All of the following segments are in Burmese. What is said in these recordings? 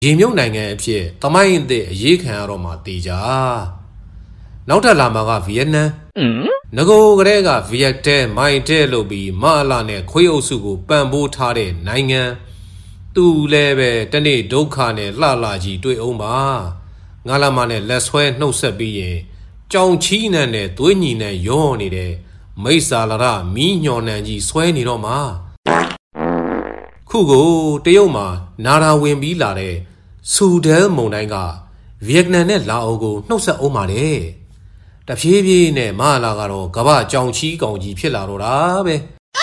ရေမြုပ်နိုင်ငံအဖြစ်တမိုင်းအသစ်အရေးခံရတော့မှတေချာနောက်ထပ်လာမှာကဗီယက်နမ်ငကိုကလေးကဗီယက်တဲမိုင်တဲလို့ပြီးမအလာနဲ့ခွေးအုပ်စုကိုပံ့ပိုးထားတဲ့နိုင်ငံသူလည်းပဲတနေ့ဒုက္ခနဲ့လှလှကြီးတွေ့အောင်ပါငါလာမနဲ့လက်ဆွဲနှုတ်ဆက်ပြီးရင်ကြောင်ချီးနံနဲ့သွေးညီနံရောနေတဲ့မိစ္ဆာလရမီးညော်နံကြီးဆွဲနေတော့မှာခုကိုတရုတ်မှာနာရာဝင်ပြီးလာတဲ့ဆူဒဲမုန်တိုင်းကဗီယက်နမ်နဲ့လာအိုကိုနှုတ်ဆက်အောင်ပါတယ်တဖြည်းဖြည်းနဲ့မလာကတော့ကမ္ဘာကြောင်ချီးကောင်ကြီးဖြစ်လာတော့တာပဲ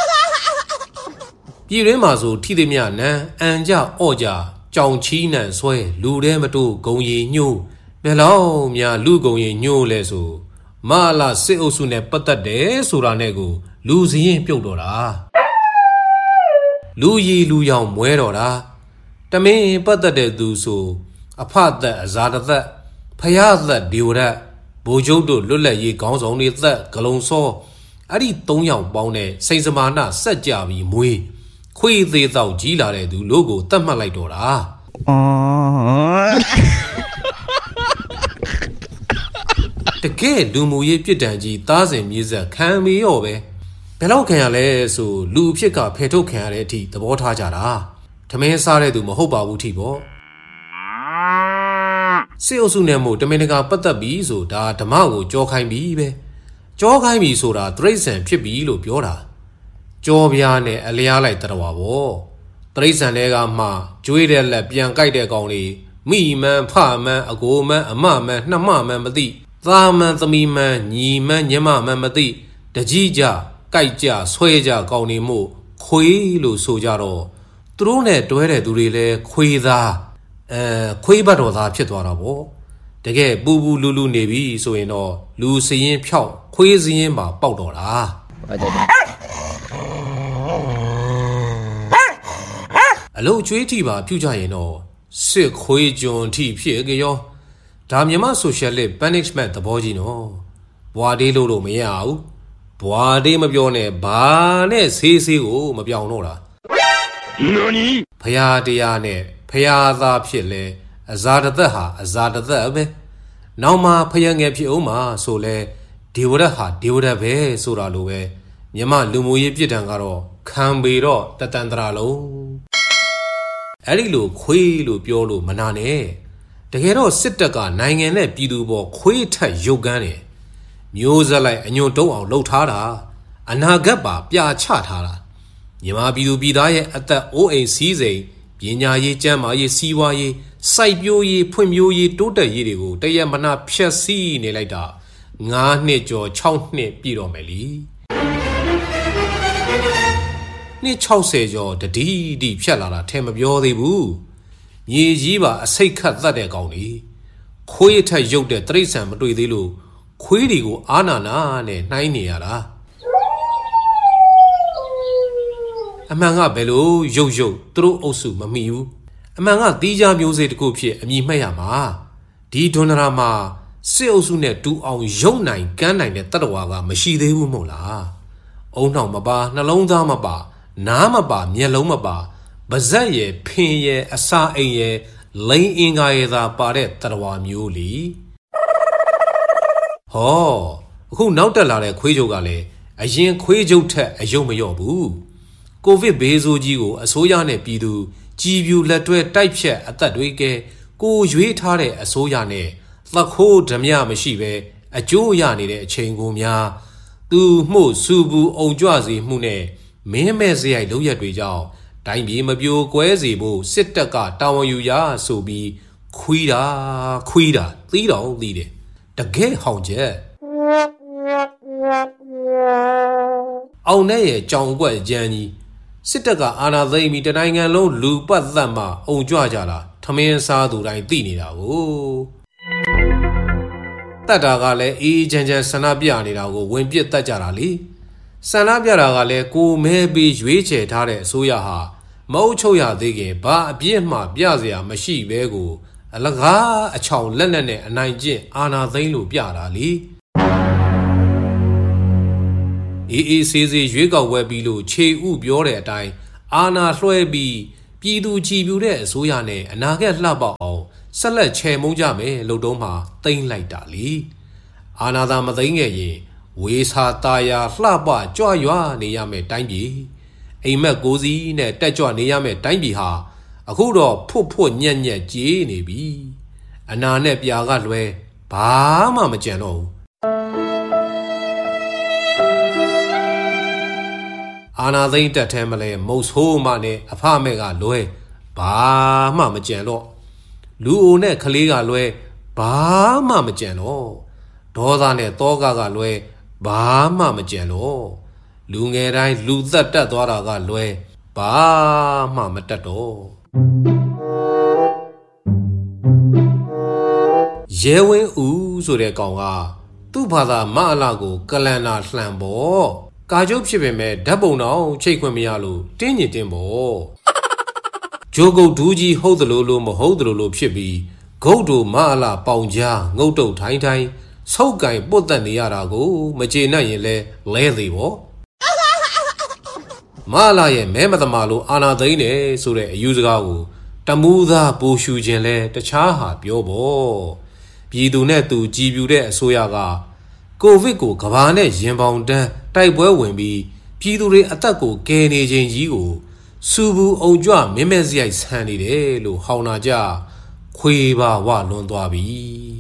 ပြည်တွင်းမှာဆိုထိသည်မြနန်းအန်ကြအော့ကြကြောင်ချီးနံဆွဲလူတဲမတိုးဂုံရီညို့ဘယ်လောက်များလူဂုံရီညို့လဲဆိုမလာစစ်အုပ်စုနဲ့ပတ်သက်တယ်ဆိုတာနဲ့ကိုလူစရင်ပြုတ်တော့တာလူရီလူရောင်မွဲတော့တာတမင်းပတ်သက်တဲ့သူဆိုအဖသက်အဇာတသက်ဖယားသက်ဒီဝရက်ဘိုလ်ချုပ်တို့လွတ်လပ်ရေးခေါင်းဆောင်တွေသက်ဂလုံစောအဲ့ဒီ၃ယောက်ပေါင်းတဲ့စိန်စမာနစက်ကြပြီးမွေးခွေးသေးတော့ကြီးလာတဲ့သူလို့ကိုတတ်မှတ်လိုက်တော့တာတကယ်လူမှုရေးပြစ်ဒဏ်ကြီးသားစဉ်မြေဆက်ခံမရောပဲဘယ်လောက်ခံရလဲဆိုလူအဖြစ်ကဖယ်ထုတ်ခံရတဲ့အထိသဘောထားကြတာထမင်းစားတဲ့သူမဟုတ်ပါဘူးထိပေါ့စစ်အုပ်စုနဲ့မို့တမင်တကာပတ်သက်ပြီးဆိုဒါဓမ္မကိုကြောခိုင်းပြီးပဲကြောခိုင်းပြီးဆိုတာတရိษံဖြစ်ပြီးလို့ပြောတာကြောပြားနဲ့အလျားလိုက်တတော်ပါပေါ့တရိษံတွေကမှကျွေးတဲ့လက်ပြန်ကြိုက်တဲ့ကောင်လေးမိမန်းဖမန်းအကိုမန်းအမမန်းနှမမန်းမသိသားမန်းသမီးမန်းညီမန်းညမမန်းမသိတကြီးကြကြိုက်ကြဆွဲကြကောင်နေမို့ခွေးလို့ဆိုကြတော့သူတို့နဲ့တွဲတဲ့သူတွေလည်းခွေးသားခွေးဘတ်တော်သားဖြစ်သွားတာပေါ့တကယ်ပူပူလူလူနေပြီဆိုရင်တော့လူစရင်ဖြောက်ခွေးစရင်ပါပေါက်တော့တာအလုတ်ကျွေးထိပါပြုကြရင်တော့စစ်ခွေးကြွန်ထိဖြစ်ကြရောဒါမြန်မာဆိုရှယ်လစ် punishment သဘောကြီးနော်ဘွာဒေးလို့မရဘူးဘွာဒေးမပြောနဲ့ဘာနဲ့ဆေးကိုမပြောင်းတော့တာဖရာတရားနဲ့ဖရာသားဖြစ်လဲအဇာတသက်ဟာအဇာတသက်ပဲနောက်မှဖယားငယ်ဖြစ်အောင်မှာဆိုလဲဒေဝရတ်ဟာဒေဝရတ်ပဲဆိုတာလိုပဲမြမလူမှုရေးပြစ်ဒဏ်ကတော့ခံပေတော့တတန်တရာလုံးအဲ့ဒီလိုခွေးလို့ပြောလို့မနာနဲ့တကယ်တော့စစ်တပ်ကနိုင်ငံနဲ့ပြည်သူပေါ်ခွေးထက်ရုပ်ကန်းတယ်မျိုးဆက်လိုက်အညွန့်တုံးအောင်လှုပ်ထားတာအနာဂတ်ပါပြချထားတာမြန်မာပြည်သူပြည်သားရဲ့အသက်အိုးအိမ်စီးစိမ်ပညာရေးကျန်းမာရေးစီးပွားရေးစိုက်ပျိုးရေးဖွံ့ဖြိုးရေးတိုးတက်ရေးတွေကိုတရက်မနာဖျက်ဆီးနေလိုက်တာ9နှစ်ကျော်6နှစ်ပြည့်တော့မယ်လीနှစ်60ကျော်တတိတိဖြတ်လာတာထဲမပြောသေးဘူးမြေကြီးပါအစိတ်ခတ်သတ်တဲ့ကောင်ကြီးခွေးထက်ရုပ်တဲ့တရိษံမတွေ့သေးလို့ခွေးတွေကိုအာနာနာနဲ့နှိုင်းနေရတာအမှန်ကဘယ်လိုရုပ်သူတို့အုပ်စုမမိဘူးအမှန်ကတီးခြားမျိုးစေ့တစ်ခုဖြစ်အမည်မှတ်ရမှာဒီဒွန်ဒရာမှာစစ်အုပ်စုနဲ့တူအောင်ရုပ်နိုင်ကမ်းနိုင်တဲ့တတ္တဝါကမရှိသေးဘူးမို့လားအုံနှောင်မပါနှလုံးသားမပါနားမပါမျက်လုံးမပါပါဇက်ရဲ့ဖင်ရဲ့အစာအိမ်ရဲ့လိန်အင်္ဂါရဲ့သာပါတဲ့တတ္တဝါမျိုးလीဟောအခုနောက်တက်လာတဲ့ခွေးချုပ်ကလည်းအရင်ခွေးချုပ်ထက်အယုံမလျော့ဘူးကိုဗစ်ဘေးဆိုးကြီးကိုအစိုးရနဲ့ပြည်သူကြည်ပြူလက်တွဲတိုက်ဖြတ်အသက်တွေကကိုရွေးထားတဲ့အစိုးရနဲ့သခိုးဓမြမရှိပဲအကျိုးရနေတဲ့အချိန်ကိုများသူမှုစုဘူးအုံကြွစေမှုနဲ့မင်းမဲ့စရိုက်လုပ်ရက်တွေကြောင့်တိုင်းပြည်မပြိုကွဲစေဖို့စစ်တပ်ကတာဝန်ယူရဆိုပြီးခွီးတာသီးတော်သီးတယ်တကယ်ဟောင်ချက်အောင်နဲ့ရဲ့ကြောင်ကွက်ကြမ်းကြီးစစ်တပ်ကအာဏာသိမ်းပြီးတနိုင်ငံလုံးလူပတ်သက်မှအုံကြွကြတာထမင်းစားသူတိုင်းသိနေတာကိုတတ်တာကလည်းအေးချမ်းချမ်းဆန္ဒပြနေတာကိုဝင်ပစ်တတ်ကြတာလေဆန္ဒပြတာကလည်းကိုမဲပြီးရွေးချယ်ထားတဲ့အစိုးရဟာမအုပ်ချုပ်ရသေးခင်ဘာအပြစ်မှပြစရာမရှိပဲကိုအလကားအချောင်လက်နဲ့အနိုင်ကျင့်အာဏာသိမ်းလို့ပြတာလေအေးဆေးရွေးကောက်ဝဲပြီးလို့ခြေဥပြောတဲ့အတိုင်းအာဏာလွှဲပြီးပြည်သူကြည်ပြူတဲ့အစိုးရနဲ့အနာဂတ်လှပအောင်ဆက်လက်ချေမှုန်းကြမယ်လို့တော့မှသိမ့်လိုက်တာလေအာနာသာမသိမ့်ခဲ့ရင်ဝေစာတာယာလှပကြွရွာနေရမယ်တိုင်းပြည်အိမ်မက်ကိုစီးနဲ့တက်ကြွနေရမယ်တိုင်းပြည်ဟာအခုတော့ဖွတ်ညက်ကြေးနေပြီအနာနဲ့ပြာကလွဲဘာမှမကြံတော့ဘူးအာနာသိမ့်တက်ထဲမလဲမုတ်ဆိုးမနဲ့အဖမဲ့ကလွဲဘာမှမကြံတော့လူအိုနဲ့ကလေးကလွဲဘာမှမကြံတော့ဒေါသနဲ့တောကလွဲဘာမှမကြံတော့လူငယ်တိုင်းလူသက်တက်သွားတာကလွဲဘာမှမတက်တော့ရဲဝင်းဦးဆိုတဲ့ကောင်ကသူ့ဘာသာမအလာကိုကလန်နာလှန်ပေါ့ကာကျုပ်ဖြစ်ပေမဲ့ဓာတ်ပုံတော့ချိတ်ခွင့်မရလို့တင်းညင်တင်းပေါ့ဂျိုကုတ်ဒူးကြီးဟုတ်တယ်လို့မဟုတ်တယ်လို့ဖြစ်ပြီးဂုတ်တို့မအလာပေါင်ကြားငုတ်တုတ်ထိုင်းဆုပ်ကင်ပုတ်တက်နေရတာကိုမကျေနပ်ရင်လဲသေးပေါ့မအလာရဲ့မဲမသမာလို့အာနာသိန်းတယ်ဆိုတဲ့အယူစကားကိုတမူးသားပူရှူခြင်းလဲတခြားဟာပြောပေါ့ပြည်သူနဲ့သူကြည်ပြူတဲ့အစိုးရကကိုဗစ်ကိုကဘာနဲ့ရင်ပေါင်တန်းတိုက်ပွဲဝင်ပြီးပြည်သူတွေအသက်ကိုကယ်နေခြင်းကြီးကိုစူဘူးအုံကြွမင်းမဲ့စရိုက်ဆန်နေတယ်လို့ဟောင်းနာကြခွေးပါဝလွန်သွားပြီ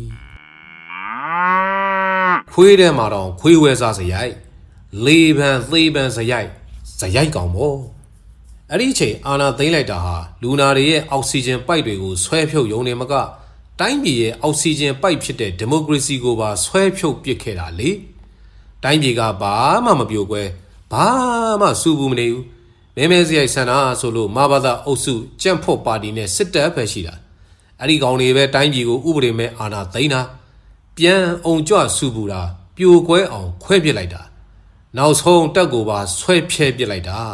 ခွေးထဲမှာတော့ခွေးဝဲစားစရိုက်လေးပန်းသေးပန်းစရိုက်ကောင်ပေါ့အဲ့ဒီချိန်အာနာသိမ့်လိုက်တာဟာလူနာတွေရဲ့အောက်ဆီဂျင်ပိုက်တွေကိုဆွဲဖြုတ်ရုံနဲ့မကတိုင်းပြည်ရဲ့အောက်ဆီဂျင်ပိုက်ဖြစ်တဲ့ဒီမိုကရေစီကိုပါဆွဲဖြုတ်ပစ်ခဲ့တာလေတိုင်းပြည်ကဘာမှမပြိုကွဲဘာမှစူဘူးမနေဘူးမဲစရိုက်ဆန္ဒဆိုလို့မဘာသာအုပ်စုကြံ့ဖို့ပါတီနဲ့စစ်တပ်ပဲရှိတာအဲ့ဒီကောင်တွေပဲတိုင်းပြည်ကိုဥပဒေမဲ့အာဏာသိမ်းတာပြန်အောင်ကြွစူဘူးတာပြိုကွဲအောင်ခွဲပစ်လိုက်တာနောက်ဆုံးတက်ကိုပါဆွဲဖြဲပစ်လိုက်တာ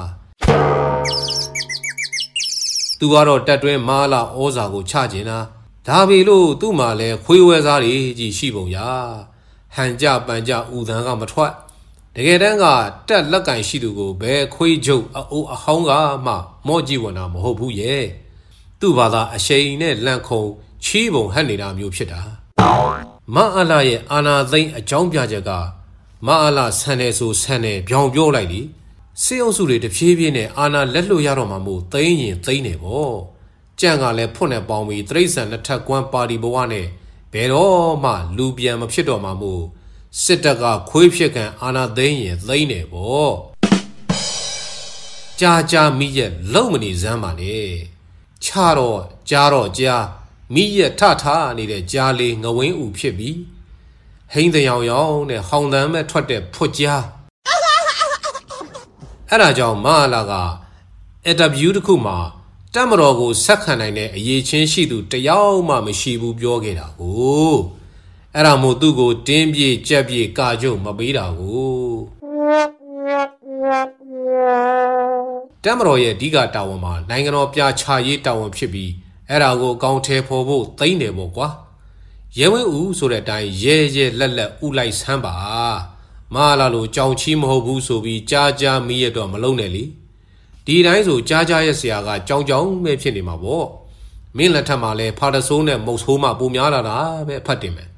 သူကတော့တက်တွင်းမာလာဩဇာကိုချကျင်တာဒါပေလို့သူ့မှာလဲခွေးဝဲစားတွေကြီးရှိပုံရဟန်ကြပန်ကြဥသံကမထွက်တကယ်တမ်းကတက်လက်ကင်ရှိသူကိုဘယ်ခွေးချုပ်အိုးအဟောင်းကမှမော့ကြည့်ဝင်တာမဟုတ်ဘူးရဲ့သူ့ဘာသာအရှိန်နဲ့လန့်ခုံချီးပုံဟက်နေတာမျိုးဖြစ်တာမအလာရဲ့အာနာသိမ့်အကြောင်းပြချက်ကမအလာဆန်တယ်ဆိုဆန်တယ်ပြောင်ပြောလိုက်လေစေအုပ်စုတွေတဖြည်းဖြည်းနဲ့အာနာလက်လွတ်ရတော့မှမို့သိမ့်ရင်သိမ့်နေပေါ့ကြံ့ကလည်းဖွတ်နဲ့ပေါင်းပြီးတိရစ္ဆာန်နှစ်ထပ်ကွမ်းပါတီဘဝနဲ့ဘယ်တော့မှလူပြန်မဖြစ်တော့မှမို့စစ်တပ်ကခွေးဖြစ်ခံအာနာသိမ့်ရင်သိမ့်နေပေါ့ကြာမိရဲ့လုံမနေစမ်းပါနဲ့ချတော့ကြာမိရဲ့ထနေတဲ့ကြားလေးငဝင်းဥဖြစ်ပြီးဟိန်းတယောင်နဲ့ဟောင်းတမ်းမဲ့ထွက်တဲ့ဖွတ်ကြားအဲ့ဒါကြောင့်မအလာကအင်တာဗျူးတစ်ခုမှာတက်မတော်ကိုဆက်ခံနိုင်တဲ့အရေးချင်းရှိသူတယောက်မှမရှိဘူးပြောခဲ့တာကိုအဲ့ဒါမို့သူ့ကိုတင်းပြေကြက်ပြေကာကျုံမပေးတာကိုတက်မတော်ရဲ့အဓိကတာဝန်မှာနိုင်ငံတော်ပြချရေးတာဝန်ဖြစ်ပြီးအဲ့ဒါကိုအကောင့်ထဲပေါ်ဖို့သိမ့်တယ်ပေါ့ကွာရဲဝင်းဦးဆိုတဲ့အတိုင်းရဲလက်ဥလိုက်ဆမ်းပါမလာလို့ကြောင်ချီးမဟုတ်ဘူးဆိုပြီးကြားမိရတော့မလုံးနဲ့လေဒီတိုင်းဆိုကြားရဲ့ဆရာကကြောင်ပဲဖြစ်နေမှာပေါ့မင်းလက်ထက်မှာလဲဖာတဆိုးနဲ့မုတ်ဆိုးမှပုံများလာတာပဲဖတ်တင်မယ်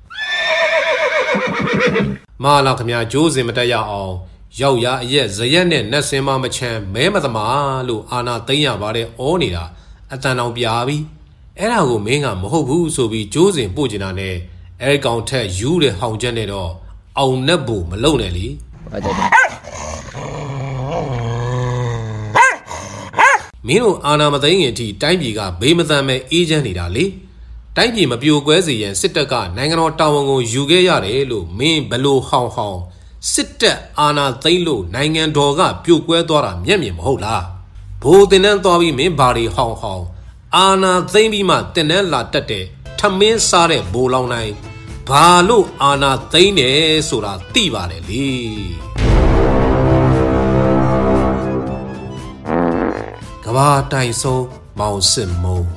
မလာခမကြိုးစင်မတက်ရအောင်ရောက်ရအရက်ဇရက်နဲ့နတ်စင်မမချမ်းမဲမသမားလို့အာနာသိမ့်ရပါတယ်ဩနေတာအတန်တောင်ပြာပြီးအဲ့ဒါကိုမင်းကမဟုတ်ဘူးဆိုပြီးကြိုးစင်ပို့ကျင်တာနဲ့အဲ့ကောင်ထက်ယူတဲ့ဟောင်ချက်နဲ့တော့အောင်နဲ့ဘူးမလုံနဲ့လေမင်းတို့အာနာမသိရင်အထိတိုင်းပြည်ကဘေးမသန်မဲ့အေးချမ်းနေတာလေတိုင်းပြည်မပြိုကွဲစေရန်စစ်တပ်ကနိုင်ငံတော်တာဝန်ကိုယူခဲ့ရတယ်လို့မင်းဘလို့ဟောင်းစစ်တပ်အာနာသိမ်းလို့နိုင်ငံတော်ကပြိုကွဲသွားတာမျက်မြင်မဟုတ်လားဘိုးတင်တန်းသွားပြီးမင်းဘာတွေဟောင်းအာနာသိမ်းပြီးမှတင်တန်းလာတက်တဲ့ထမင်းစားတဲ့ဘိုးလောင်းတိုင်းဘာလို့အာနာသိမ်းတယ်ဆိုတာသိပါတယ်လေကဘာတိုင်ဆုံးမောင်စစ်မုံ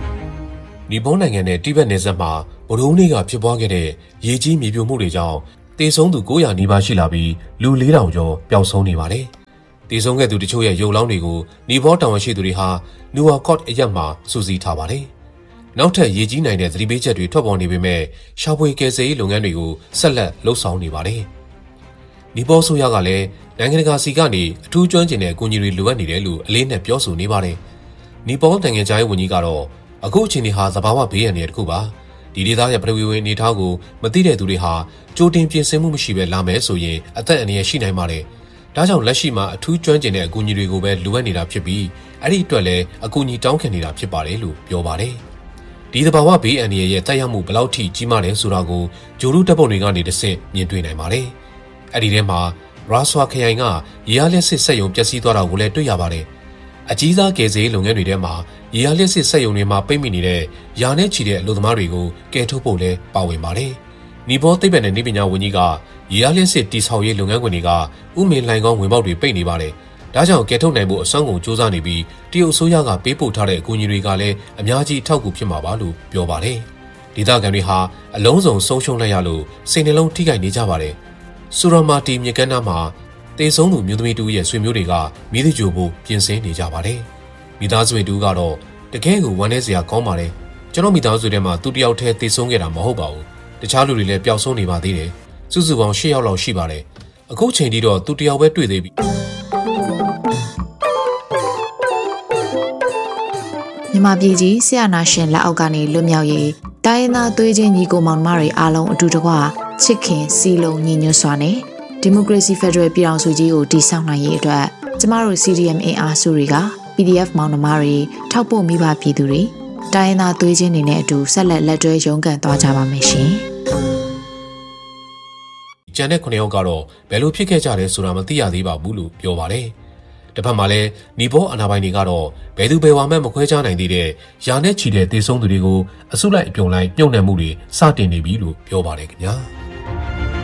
နီပေါနိုင်ငံနဲ့တိဘက်နယ်စပ်မှာဗုဒ္ဓဟူးနေ့ကဖြစ်ပွားခဲ့တဲ့ရေကြီးမြေပြိုမှုတွေကြောင့်တေဆုံးသူ900နီးပါးရှိလာပြီးလူ4000ကျော်ပျောက်ဆုံးနေပါတယ်။တေဆုံးခဲ့သူတချို့ရဲ့ရုပ်လောင်းတွေကိုနီပေါတာဝန်ရှိသူတွေဟာနူဝါကော့အရက်မှာစုစည်းထားပါတယ်။နောက်ထပ်ရေးကြီးနိုင်တဲ့သတိပေးချက်တွေထွက်ပေါ်နေပေမဲ့ရှာဖွေကယ်ဆယ်ရေးလုပ်ငန်းတွေကိုဆက်လက်လှုပ်ဆောင်နေပါတယ်။နီပေါဆိုရကလည်းနိုင်ငံတကာစီကနေအထူးကျွမ်းကျင်တဲ့အကူအညီတွေလိုအပ်နေတယ်လို့အလေးနဲ့ပြောဆိုနေပါတယ်။နီပေါနိုင်ငံခြားရေးဝန်ကြီးကတော့အခုအချိန်ဒီဟာသဘာဝဘေးအန္တရာယ်တစ်ခုပါ။ဒီဒေသရဲ့ပထဝီဝင်အနေအထားကိုမသိတဲ့သူတွေဟာကြိုတင်ပြင်ဆင်မှုမရှိဘဲလာမယ်ဆိုရင်အသက်အန္တရာယ်ရှိနိုင်ပါတယ်။ဒါကြောင့်လက်ရှိမှာအထူးကျွမ်းကျင်တဲ့အကူအညီတွေကိုပဲလိုအပ်နေတာဖြစ်ပြီးအဲ့ဒီအတွက်လည်းအကူအညီတောင်းခံနေတာဖြစ်ပါတယ်လို့ပြောပါတယ်။ဒီသဘာဝဘေးအန္တရာယ်ရဲ့တက်ရောက်မှုဘယ်လောက်ထိကြီးမားတယ်ဆိုတာကိုဂျိုရူတပ်ပုံတွေကနေတဆင့်မြင်တွေ့နိုင်ပါတယ်။အဲ့ဒီထဲမှာရာဆွာခရိုင်ကရေအားလျှက်စစ်စက်ရုံပျက်စီးသွားတာကိုလည်းတွေ့ရပါတယ်။အကြီးစားကယ်ဆယ်ရေးလုပ်ငန်းတွေထဲမှာရေအားလျှက်စစ်စက်ရုံတွေမှာပိတ်မိနေတဲ့ယာနဲ့ချီတဲ့အလုပ်သမားတွေကိုကယ်ထုတ်ဖို့လည်းပါဝင်ပါတယ်။နီပေါသိပ္ပံနဲ့နည်းပညာဝန်ကြီးကရေအားလျှက်စစ်တိဆောက်ရေးလုပ်ငန်းခွင်တွေကဥမင်လှိုင်ကောင်းဝင်ပေါက်တွေပိတ်နေပါတယ်။ဒါကြောင့်ကယ်ထုတ်နိုင်ဖို့အစွမ်းကုန်စူးစမ်းနေပြီးတရုတ်အစိုးရကပေးပို့ထားတဲ့အကူအညီတွေကလည်းအများကြီးအထောက်အကူဖြစ်မှာပါလို့ပြောပါတယ်။ဒေသခံတွေဟာအလုံးစုံဆုံးရှုံးလိုက်ရလို့စိတ်နှလုံးထိခိုက်နေကြပါတယ်။ဆူရမာတီမြေကမ်းနားမှာတေဆုံးသူမျိုးသမီးတူရဲ့ဆွေမျိုးတွေကမိသကြိုဖို့ပြင်ဆင်နေကြပါတယ်။မိသားစုဝင်တူကတော့တကယ်ကိုဝမ်းနည်းစရာကောင်းပါတယ်။ကျွန်တော်မိသားစုထဲမှာသူတယောက်တည်းတေဆုံးခဲ့တာမဟုတ်ပါဘူး။တခြားလူတွေလည်းပျောက်ဆုံးနေပါသေးတယ်။စုစုပေါင်း10ယောက်လောက်ရှိပါတယ်။အခုချိန်ထိတော့သူတယောက်ပဲတွေ့သေးပြီ။မြန်မာပြည်ကြီးဆရာနာရှင်လက်အောက်ကနေလွတ်မြောက်ရေးတိုင်းရင်းသားသွေးချင်းညီကိုမောင်နှမတွေအားလုံးအတူတကွချစ်ခင်စီလုံးညီညွတ်စွာနဲ့ဒီမိုကရေစီဖက်ဒရယ်ပြည်ထောင်စုကြီးကိုတည်ဆောက်နိုင်ရေးအတွက်ကျမတို့ CDM အင်အားစုတွေက PDF မောင်နှမတွေထောက်ပို့မိဘပြည်သူတွေတိုင်းရင်းသားသွေးချင်းတွေနဲ့အတူဆက်လက်တွဲရုန်းကန်သွားကြပါမယ်ရှင်။ကျန်တဲ့9ယောက်ကတော့ဘယ်လိုဖြစ်ခဲ့ကြလဲဆိုတာမသိရသေးပါဘူးလို့ပြောပါတယ်။တစ်ဖက်မှာလည်းနီပေါအာဏာပိုင်တွေကတော့ဘယ်သူဘယ်ဝါမှမခွဲခြားနိုင်သေးတဲ့ယာနဲ့ချီတဲ့တေဆုံးသူတွေကိုအစုလိုက်အပြုံလိုက်မြုပ်နှံမှုတွေစတင်နေပြီလို့ပြောပါတယ်ခင်ဗျာ။